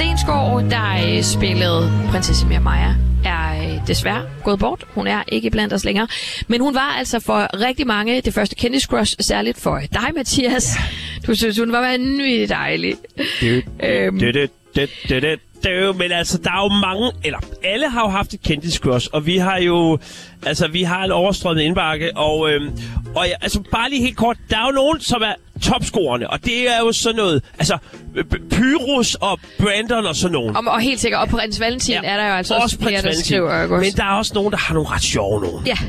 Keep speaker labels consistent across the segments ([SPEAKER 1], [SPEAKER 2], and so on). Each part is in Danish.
[SPEAKER 1] Stensgaard, der spillede prinsesse Maja, er desværre gået bort. Hun er ikke blandt os længere. Men hun var altså for rigtig mange det første kendis-crush, særligt for dig, Mathias. Du synes, hun var vanvittigt dejlig.
[SPEAKER 2] Men altså, der er jo mange, eller alle har jo haft et kendis-crush, og vi har jo, altså, vi har en overstrømmet indbakke, og ja, altså, bare lige helt kort, der er jo nogen, som er topscorerne, og det er jo sådan noget, altså, Pyrus og Brandon og sådan nogen.
[SPEAKER 1] Og helt sikkert, og Prins Valentin er der jo altså også flere, der skriver.
[SPEAKER 2] Men der er også nogen, der har nogle ret sjove nogen.
[SPEAKER 1] Ja.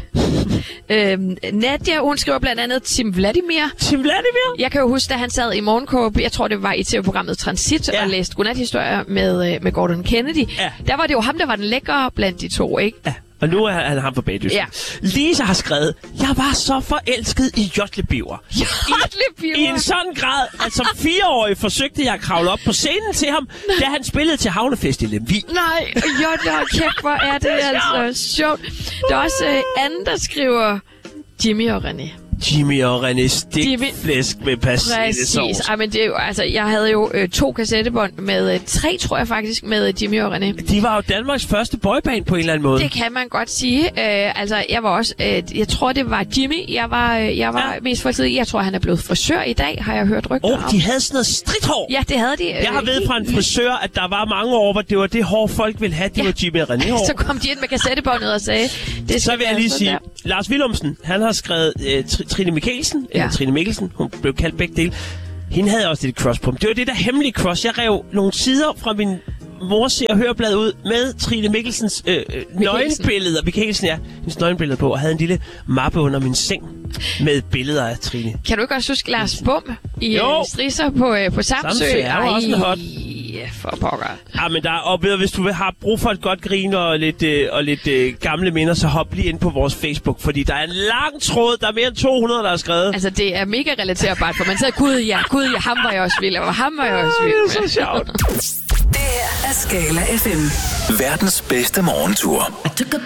[SPEAKER 1] Nadia, hun skriver blandt andet Tim Vladimir.
[SPEAKER 2] Tim Vladimir?
[SPEAKER 1] Jeg kan jo huske, da han sad i morgenkåbe, jeg tror det var i TV-programmet Transit, og læste godnathistorier med Gordon Kennedy. Ja. Der var det jo ham, der var den lækre blandt de to, ikke?
[SPEAKER 2] Ja. Og nu er han ham på bagdysten. Ja. Lisa har skrevet, jeg var så forelsket i Jotlebiver.
[SPEAKER 1] Jotlebiver?
[SPEAKER 2] I en sådan grad, at som 4-årig forsøgte jeg at kravle op på scenen til ham, da han spillede til Havnefest i Lemvig.
[SPEAKER 1] Nej, kæft, hvor er det altså sjovt. Der er også anden, der skriver Jimmy og René.
[SPEAKER 2] Jimmy og René stikflæsk med persillesauce.
[SPEAKER 1] Præcis. Ej, men det er jo, altså, jeg havde jo 2 kassettebånd med 3, tror jeg faktisk, med Jimmy og René.
[SPEAKER 2] De var jo Danmarks første boyband på en eller anden måde.
[SPEAKER 1] Det kan man godt sige. Altså, jeg var også, jeg tror det var Jimmy. Jeg var mest fortid. Jeg tror, han er blevet frisør i dag, har jeg hørt rygter om.
[SPEAKER 2] De havde sådan noget stridthår.
[SPEAKER 1] Ja, det havde de.
[SPEAKER 2] Jeg har ved fra en frisør, at der var mange år, hvor det var det hår, folk ville have. Det var Jimmy og René hår.
[SPEAKER 1] Så kom de ind med kassettebåndet og sagde...
[SPEAKER 2] Så vil jeg lige sige, Lars Willumsen, han har skrevet Trine Mikkelsen, eller Trine Mikkelsen, hun blev kaldt begge dele. Hende havde også et crush på dem. Det var det der hemmelige crush. Jeg rev nogle sider fra min mors Se- og Hørblad ud med Trine Mikkelsens nøgenbilleder. Mikkelsen, ja. Hendes nøgenbilleder på, og havde en lille mappe under min seng med billeder af Trine.
[SPEAKER 1] Kan du ikke også huske Lars Bum i Strisser på Samsø?
[SPEAKER 2] Er også en hot.
[SPEAKER 1] Ja, for pokker.
[SPEAKER 2] Ja, men hvis du har brug for et godt grin og lidt gamle minder, så hop lige ind på vores Facebook, fordi der er en lang tråd, der er mere end 200, der er skrevet.
[SPEAKER 1] Altså, det er mega relaterbart, for man siger, gud ja, ham var jeg også vild, og ham var jeg også vild med.
[SPEAKER 2] Det er så sjovt.
[SPEAKER 3] Det her er Skala FM. Verdens bedste morgentur.